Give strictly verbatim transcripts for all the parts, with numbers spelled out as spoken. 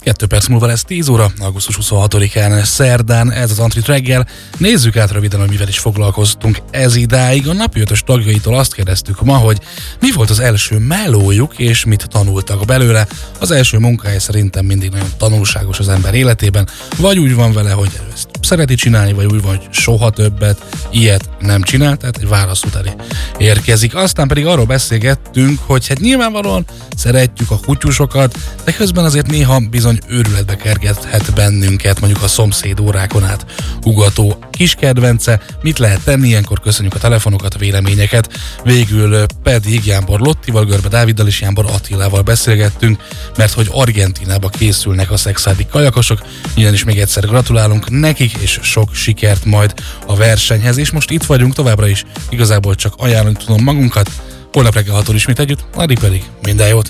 Kettő perc múlva lesz tíz óra, augusztus huszonhatodikán, szerdán, ez az Antrit reggel. Nézzük át röviden, hogy mivel is foglalkoztunk ez idáig. A napi ötös tagjaitól azt kérdeztük ma, hogy mi volt az első melójuk, és mit tanultak belőle. Az első munkahely szerintem mindig nagyon tanulságos az ember életében. Vagy úgy van vele, hogy ezt szereti csinálni, vagy úgy van, hogy soha többet ilyet nem csinál, tehát egy válasz utáni érkezik. Aztán pedig arról beszélgettünk, hogy hát nyilvánvalóan szeretjük a kutyusokat, de közben azért néha bizony őrületbe kergethet bennünket, mondjuk a szomszéd órákon át ugató kis kedvence. Mit lehet tenni? Ilyenkor köszönjük a telefonokat, a véleményeket. Végül pedig Jámbor Lottival, Görbe Dáviddal és Jámbor Attilával beszélgettünk, mert hogy Argentínába készülnek a szexárdi kajakosok, ugyanis még egyszer gratulálunk nekik, és sok sikert majd a versenyhez, és most itt vagyunk továbbra is, igazából csak ajánlani tudom magunkat. Holnap reggel hatól ismét együtt, addig pedig minden jót!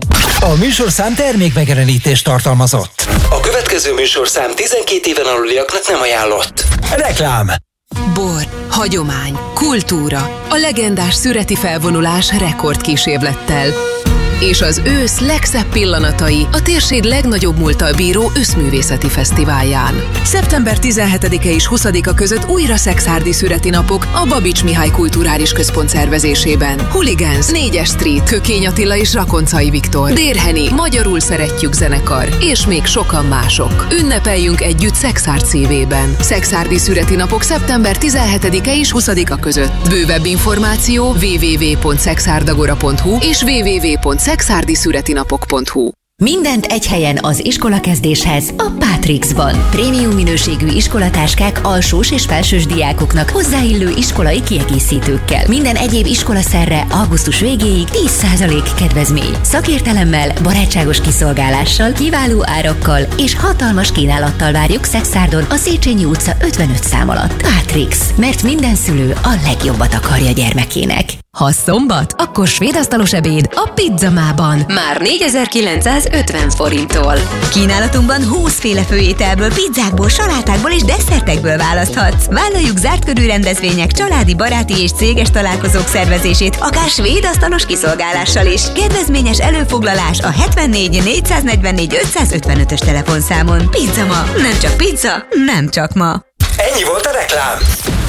A műsorszám termékmegjelenítést tartalmazott. A következő műsorszám tizenkét éven aluliaknak nem ajánlott. Reklám. Bor, hagyomány, kultúra, a legendás szüreti felvonulás rekordkísérlettel. És az ősz legszebb pillanatai a térség legnagyobb múlttal bíró őszművészeti fesztiválján. szeptember tizenhetedike és huszadika között újra szexárdi szüreti napok a Babics Mihály Kulturális Központ szervezésében. Hooligans, négyes Street, Kökény Attila és Rakoncai Viktor, Dérheni, Magyarul szeretjük zenekar, és még sokan mások. Ünnepeljünk együtt Szexárd szívében. Szexárdi szüreti napok szeptember tizenhetedike és huszadika között. Bővebb információ double-u double-u double-u pont szexárdagora pont hu és double-u double-u double-u pont szexárdi szüreti napok pont hu. Mindent egy helyen az iskolakezdéshez a Pátrixban. Prémium minőségű iskolatáskák alsós és felsős diákoknak hozzáillő iskolai kiegészítőkkel. Minden egyéb iskolaszerre augusztus végéig tíz százalék kedvezmény. Szakértelemmel, barátságos kiszolgálással, kiváló árakkal és hatalmas kínálattal várjuk Szexárdon a Széchenyi utca ötvenöt szám alatt. Pátrix, mert minden szülő a legjobbat akarja gyermekének. Ha szombat, akkor svédasztalos ebéd a Pizzamában. Már négyezer-kilencszázötven forinttól. Kínálatunkban húszféle főételből, pizzákból, salátákból és desszertekből választhatsz. Vállaljuk zárt körű rendezvények, családi, baráti és céges találkozók szervezését, akár svédasztalos kiszolgálással is. Kedvezményes előfoglalás a hetvennégy négyszáznegyvennégy ötszázötvenötös telefonszámon. Pizzama, nem csak pizza, nem csak ma. Ennyi volt a reklám.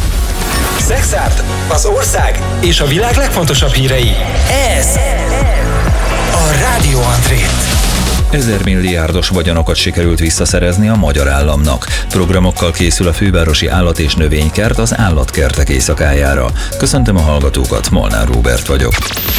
Szexárd, az ország és a világ legfontosabb hírei. Ez a Rádió Antrét. Ezer milliárdos vagyonokat sikerült visszaszerezni a magyar államnak. Programokkal készül a fővárosi állat- és növénykert az állatkertek éjszakájára. Köszöntöm a hallgatókat, Molnár Róbert vagyok.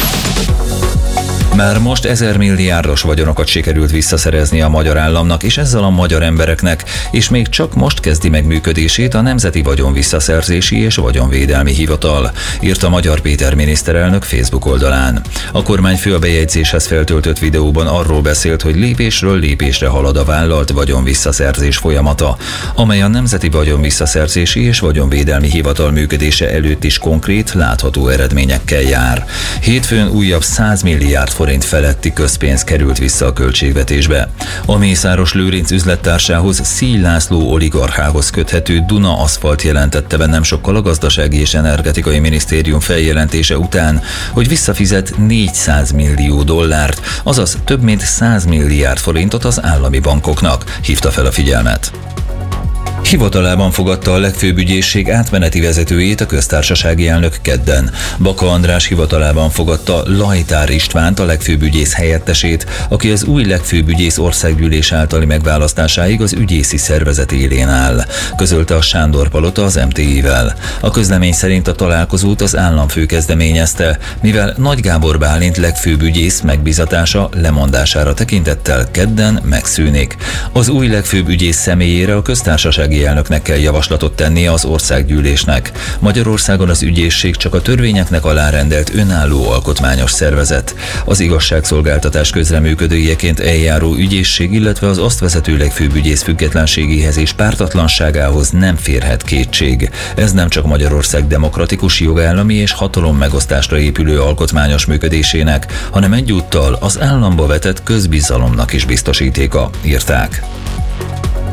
Már most ezer milliárdos vagyonokat sikerült visszaszerezni a magyar államnak és ezzel a magyar embereknek, és még csak most kezdi meg működését a Nemzeti Vagyonvisszaszerzési és Vagyonvédelmi Hivatal, írta Magyar Péter miniszterelnök Facebook oldalán. A kormányfő a bejegyzéshez feltöltött videóban arról beszélt, hogy lépésről lépésre halad a vállalt vagyonvisszaszerzés folyamata, amely a Nemzeti Vagyonvisszaszerzési és Vagyonvédelmi Hivatal működése előtt is konkrét, látható eredményekkel jár. Hétfőn újabb száz milliárd forint feletti közpénz került vissza a költségvetésbe. A Mészáros Lőrinc üzlettársához, Szíj László oligarchához köthető Duna Aszfalt jelentette be nem sokkal a Gazdasági és Energetikai Minisztérium feljelentése után, hogy visszafizet négyszáz millió dollárt, azaz több mint száz milliárd forintot az állami bankoknak, hívta fel a figyelmet. Hivatalában fogadta a legfőbb ügyészség átmeneti vezetőjét a köztársasági elnök kedden. Baka András hivatalában fogadta Lajtár Istvánt, a legfőbb ügyész helyettesét, aki az új legfőbb ügyész országgyűlés általi megválasztásáig az ügyészi szervezet élén áll, közölte a Sándor Palota az em té i-vel. A közlemény szerint a találkozót az államfő kezdeményezte, mivel Nagy Gábor Bálint legfőbb ügyész megbízatása lemondására tekintettel kedden megszűnik. Az új legfőbb ügyész személyére a köztársasági elnöknek kell javaslatot tennie az országgyűlésnek. Magyarországon az ügyészség csak a törvényeknek alárendelt önálló alkotmányos szervezet. Az igazságszolgáltatás közreműködőjeként eljáró ügyészség, illetve az azt vezető legfőbb ügyész függetlenségéhez és pártatlanságához nem férhet kétség. Ez nem csak Magyarország demokratikus, jogállami és hatalom megosztásra épülő alkotmányos működésének, hanem egyúttal az államba vetett közbizalomnak is biztosítéka, írták.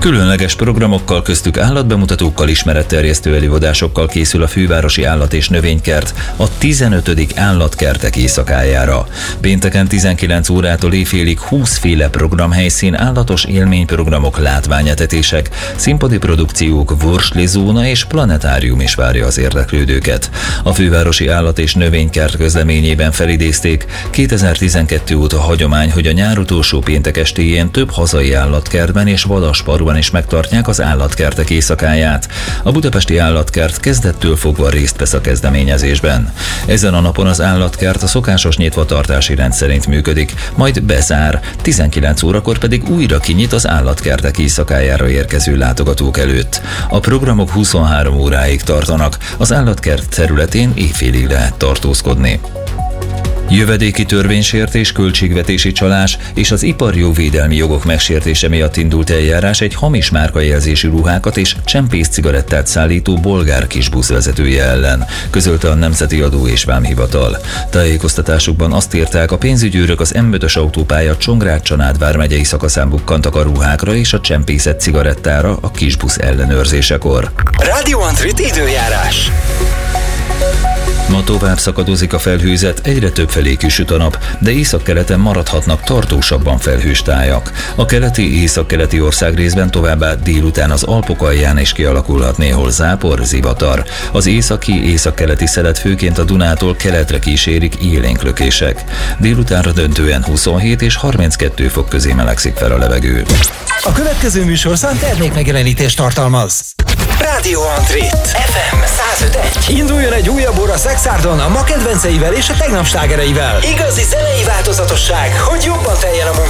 Különleges programokkal, köztük állatbemutatókkal, ismeretterjesztő előadásokkal készül a Fővárosi Állat- és Növénykert a tizenötödik állatkertek éjszakájára. Pénteken tizenkilenc órától éjfélig húsz féle programhelyszín, állatos élményprogramok, látványetetések, színpadi produkciók, vorslizóna és planetárium is várja az érdeklődőket. A Fővárosi Állat- és Növénykert közleményében felidézték, kétezer-tizenkettő óta hagyomány, hogy a nyár utolsó péntek estéjén több hazai állatkertben és vadasparkban is megtartják az állatkertek éjszakáját. A Budapesti Állatkert kezdettől fogva részt vesz a kezdeményezésben. Ezen a napon az állatkert a szokásos nyitvatartási rend szerint működik, majd bezár, tizenkilenc órakor pedig újra kinyit az állatkertek éjszakájára érkező látogatók előtt. A programok huszonhárom óráig tartanak, az állatkert területén éjfélig lehet tartózkodni. Jövedéki törvénysértés, költségvetési csalás és az iparjóvédelmi jogok megsértése miatt indult eljárás egy hamis márkajelzésű ruhákat és csempész cigarettát szállító bolgár kisbusz vezetője ellen, közölte a Nemzeti Adó és Vámhivatal. Tájékoztatásukban azt írták, a pénzügyőrök az M ötös autópálya Csongrád-Csanád vármegyei szakaszán bukkantak a ruhákra és a csempészet cigarettára a kisbusz ellenőrzésekor. Radio Antrit időjárás. Ma tovább szakadozik a felhőzet, egyre több felé kisüt a nap, de északkeleten maradhatnak tartósabban felhős tájak. A keleti, északkeleti országrészben továbbá délután az Alpok alján is kialakulhat néhol zápor, zivatar. Az északi, északkeleti szelet főként a Dunától keletre kísérik élénk lökések. Délutánra döntően huszonhét és harminckettő fok közé melegszik fel a levegő. A következő műsorszám termékmegjelenítést tartalmaz. Radio Antrit. ef em száz öt egy. Induljon egy újabb óra Szexárdon a ma kedvenceivel és a tegnap slágereivel. Igazi zenei változatosság, hogy jobban teljen a munka.